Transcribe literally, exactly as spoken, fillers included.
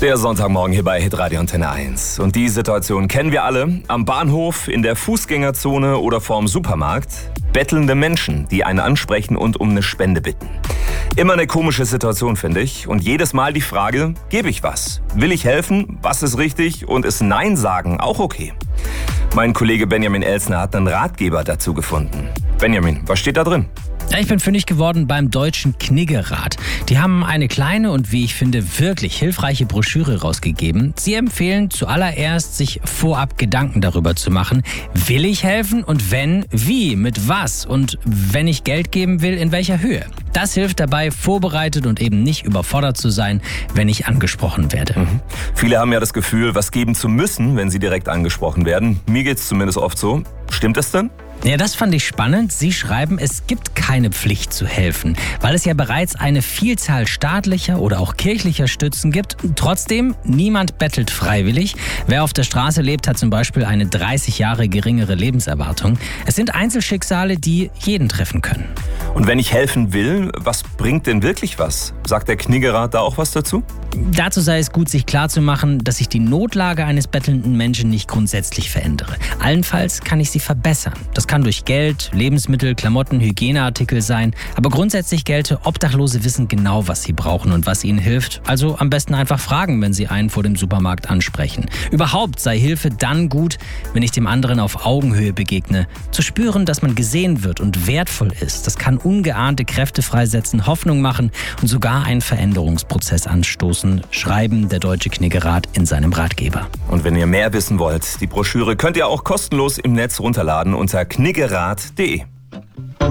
Der Sonntagmorgen hier bei Hitradio Antenne eins. Und die Situation kennen wir alle. Am Bahnhof, in der Fußgängerzone oder vorm Supermarkt. Bettelnde Menschen, die einen ansprechen und um eine Spende bitten. Immer eine komische Situation, finde ich. Und jedes Mal die Frage, gebe ich was? Will ich helfen? Was ist richtig? Und ist Nein sagen auch okay? Mein Kollege Benjamin Elsner hat einen Ratgeber dazu gefunden. Benjamin, was steht da drin? Ja, ich bin fündig geworden beim Deutschen Kniggerat. Die haben eine kleine und, wie ich finde, wirklich hilfreiche Broschüre rausgegeben. Sie empfehlen zuallererst, sich vorab Gedanken darüber zu machen, will ich helfen und wenn, wie, mit was und wenn ich Geld geben will, in welcher Höhe. Das hilft dabei, vorbereitet und eben nicht überfordert zu sein, wenn ich angesprochen werde. Mhm. Viele haben ja das Gefühl, was geben zu müssen, wenn sie direkt angesprochen werden. Mir geht's zumindest oft so. Stimmt das denn? Ja, das fand ich spannend. Sie schreiben, es gibt keine Pflicht zu helfen, weil es ja bereits eine Vielzahl staatlicher oder auch kirchlicher Stützen gibt. Trotzdem, niemand bettelt freiwillig. Wer auf der Straße lebt, hat zum Beispiel eine dreißig Jahre geringere Lebenserwartung. Es sind Einzelschicksale, die jeden treffen können. Und wenn ich helfen will, was bringt denn wirklich was? Sagt der Kniggerat da auch was dazu? Dazu sei es gut, sich klarzumachen, dass ich die Notlage eines bettelnden Menschen nicht grundsätzlich verändere. Allenfalls kann ich sie verbessern. Das kann durch Geld, Lebensmittel, Klamotten, Hygieneartikel sein. Aber grundsätzlich gelte, Obdachlose wissen genau, was sie brauchen und was ihnen hilft. Also am besten einfach fragen, wenn sie einen vor dem Supermarkt ansprechen. Überhaupt sei Hilfe dann gut, wenn ich dem anderen auf Augenhöhe begegne. Zu spüren, dass man gesehen wird und wertvoll ist, das kann ungeahnte Kräfte freisetzen, Hoffnung machen und sogar einen Veränderungsprozess anstoßen, schreiben der Deutsche Kniggerat in seinem Ratgeber. Und wenn ihr mehr wissen wollt, die Broschüre könnt ihr auch kostenlos im Netz runterladen unter kniggerat punkt de.